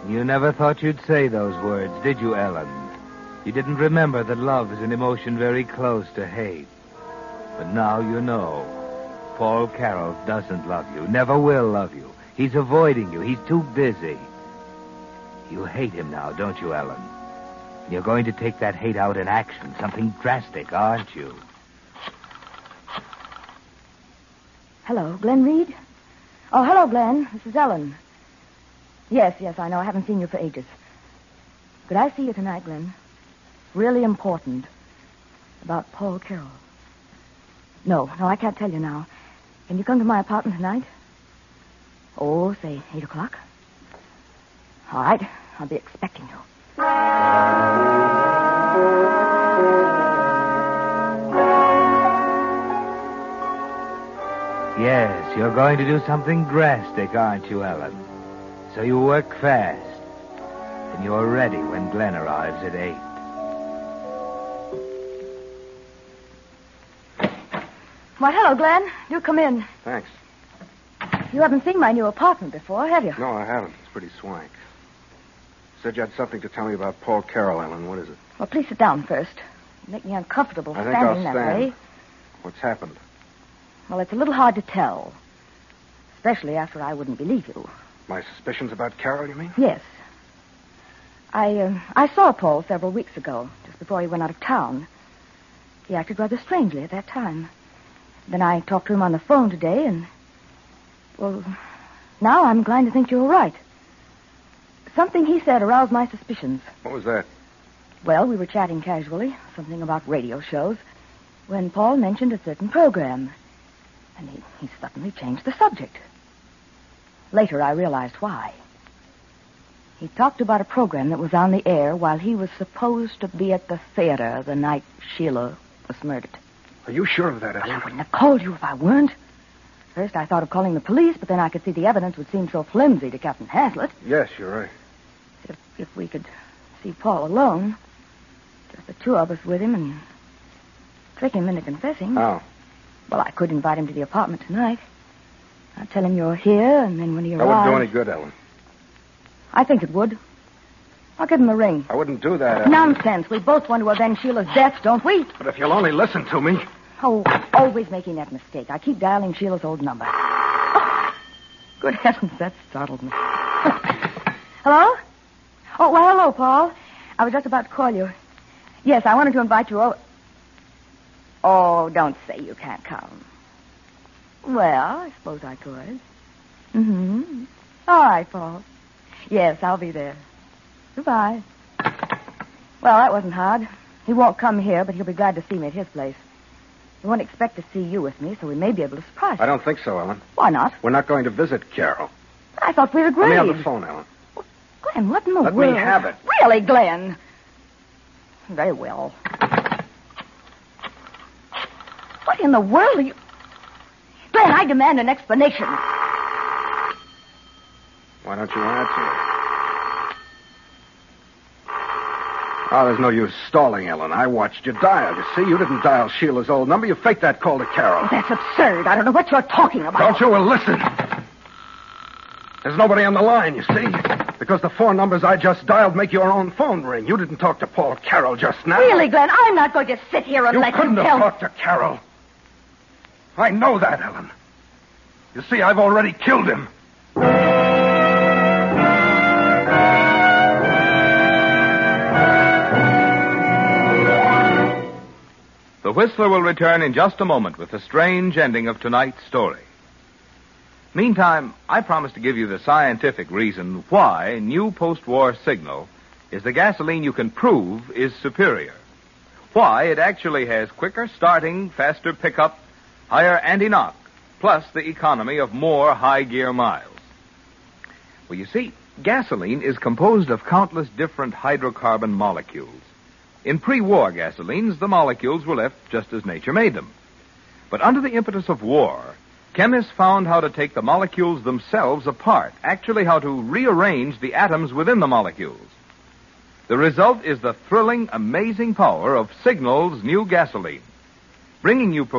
You never thought you'd say those words, did you, Ellen? You didn't remember that love is an emotion very close to hate. But now you know. Paul Carroll doesn't love you, never will love you. He's avoiding you. He's too busy. You hate him now, don't you, Ellen? You're going to take that hate out in action, something drastic, aren't you? Hello, Glenn Reed? Oh, hello, Glenn. This is Ellen. Yes, I know. I haven't seen you for ages. Could I see you tonight, Glenn? Really important. About Paul Carroll. No, I can't tell you now. Can you come to my apartment tonight? Oh, say 8 o'clock. All right. I'll be expecting you. Yes, you're going to do something drastic, aren't you, Ellen? So you work fast. And you're ready when Glenn arrives at 8. Why, hello, Glenn. Do come in. Thanks. You haven't seen my new apartment before, have you? No, I haven't. It's pretty swank. Said you had something to tell me about Paul Carroll, Ellen. What is it? Well, please sit down first. You make me uncomfortable I think I'll standing that stand. way. What's happened? Well, it's a little hard to tell. Especially after I wouldn't believe you. My suspicions about Carroll, you mean? Yes. I saw Paul several weeks ago, just before he went out of town. He acted rather strangely at that time. Then I talked to him on the phone today, and... Well, now I'm inclined to think you were right. Something he said aroused my suspicions. What was that? Well, we were chatting casually, something about radio shows, when Paul mentioned a certain program. And he suddenly changed the subject. Later, I realized why. He talked about a program that was on the air while he was supposed to be at the theater the night Sheila was murdered. Are you sure of that, Ellen? Well, I wouldn't have called you if I weren't. First, I thought of calling the police, but then I could see the evidence would seem so flimsy to Captain Hazlitt. Yes, you're right. If we could see Paul alone, just the two of us with him, and trick him into confessing. How? Well, I could invite him to the apartment tonight. I'd tell him you're here, and then when he arrives... That wouldn't do any good, Ellen. I think it would. I'll give him a ring. I wouldn't do that, Ellen. Nonsense. We both want to avenge Sheila's death, don't we? But if you'll only listen to me... Oh, always making that mistake. I keep dialing Sheila's old number. Oh, good heavens, that startled me. Hello? Oh, well, hello, Paul. I was just about to call you. Yes, I wanted to invite you over. Oh, don't say you can't come. Well, I suppose I could. Mm-hmm. All right, Paul. Yes, I'll be there. Goodbye. Well, that wasn't hard. He won't come here, but he'll be glad to see me at his place. He won't expect to see you with me, so we may be able to surprise him. I don't think so, Ellen. Why not? We're not going to visit Carroll. I thought we'd agreed. Let me have the phone, Ellen. Glenn, what in the Let world? me have it. Really, Glenn? Very well. What in the world are you... Glenn, I demand an explanation. Why don't you answer? Oh, there's no use stalling, Ellen. I watched you dial. You see, you didn't dial Sheila's old number. You faked that call to Carroll. That's absurd. I don't know what you're talking about. Don't you? Well, listen. There's nobody on the line, you see. Because the 4 numbers I just dialed make your own phone ring. You didn't talk to Paul Carroll just now. Really, Glenn, I'm not going to sit here and let you couldn't tell... have talked to Carroll. I know that, Ellen. You see, I've already killed him. The Whistler will return in just a moment with the strange ending of tonight's story. Meantime, I promise to give you the scientific reason why new post-war Signal is the gasoline you can prove is superior. Why it actually has quicker starting, faster pickup, higher anti-knock, plus the economy of more high-gear miles. Well, you see, gasoline is composed of countless different hydrocarbon molecules. In pre-war gasolines, the molecules were left just as nature made them. But under the impetus of war, chemists found how to take the molecules themselves apart, actually how to rearrange the atoms within the molecules. The result is the thrilling, amazing power of Signal's new gasoline, bringing you